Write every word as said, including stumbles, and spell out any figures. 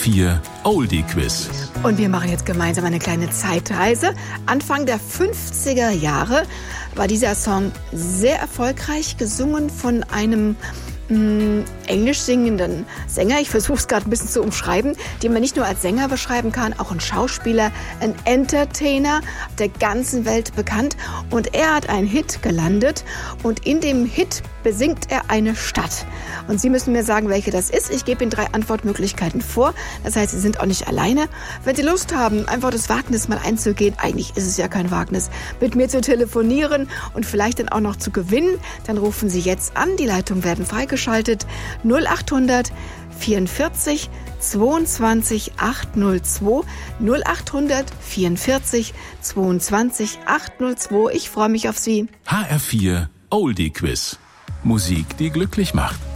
vier Oldie Quiz. Und wir machen jetzt gemeinsam eine kleine Zeitreise. Anfang der fünfziger Jahre war dieser Song sehr erfolgreich, gesungen von einem mh, englisch singenden Sänger. Ich versuche es gerade ein bisschen zu umschreiben, den man nicht nur als Sänger beschreiben kann, auch ein Schauspieler, ein Entertainer, auf der ganzen Welt bekannt. Und er hat einen Hit gelandet und in dem Hit besingt er eine Stadt. Und Sie müssen mir sagen, welche das ist. Ich gebe Ihnen drei Antwortmöglichkeiten vor. Das heißt, Sie sind auch nicht alleine. Wenn Sie Lust haben, einfach das Wagnis mal einzugehen, eigentlich ist es ja kein Wagnis, mit mir zu telefonieren und vielleicht dann auch noch zu gewinnen, dann rufen Sie jetzt an. Die Leitungen werden freigeschaltet. null achthundert vierundvierzig zweiundzwanzig achthundertzwei null achthundert vierundvierzig zweiundzwanzig achthundertzwei. Ich freue mich auf Sie. H R vier Oldie Quiz. Musik, die glücklich macht.